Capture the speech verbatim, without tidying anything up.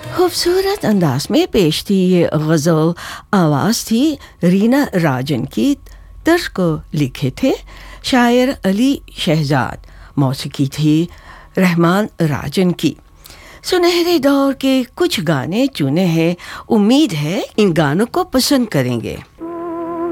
खूबसूरत अंदाज में पेश थी ये गज़ल। आवाज़ थी रीना राजन की। तर्ज को लिखे थे शायर अली शहजाद। मौसीकी थी रहमान राजन की। सुनहरे दौर के कुछ गाने चुने हैं। उम्मीद है इन गानों को पसंद करेंगे।